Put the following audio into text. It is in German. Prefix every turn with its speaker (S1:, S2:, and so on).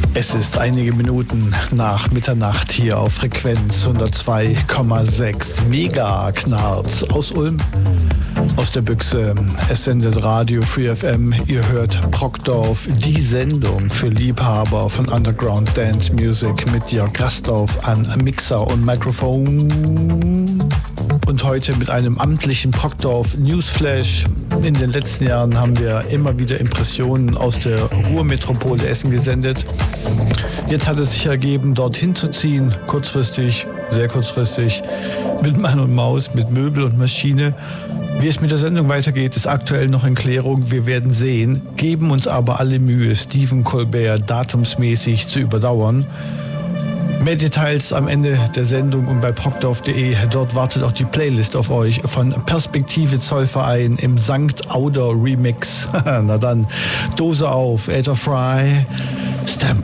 S1: Es ist einige Minuten nach Mitternacht hier auf Frequenz 102,6 Mega knarrt aus Ulm, aus der Büchse. Es sendet Radio Free FM. Ihr hört Brockdorf, die Sendung für Liebhaber von Underground Dance Music mit Jörg Rastorf an Mixer und Mikrofon. Und heute mit einem amtlichen Brockdorf Newsflash. In den letzten Jahren haben wir immer wieder Impressionen aus der Ruhrmetropole Essen gesendet. Jetzt hat es sich ergeben, dorthin zu ziehen, kurzfristig, sehr kurzfristig, mit Mann und Maus, mit Möbel und Maschine. Wie es mit der Sendung weitergeht, ist aktuell noch in Klärung. Wir werden sehen, geben uns aber alle Mühe, Stephen Colbert datumsmäßig zu überdauern. Mehr Details am Ende der Sendung und bei brockdorf.de. Dort wartet auch die Playlist auf euch von Perspektive Zollverein im St. Auder Remix. Na dann, Dose auf, Äther Fry.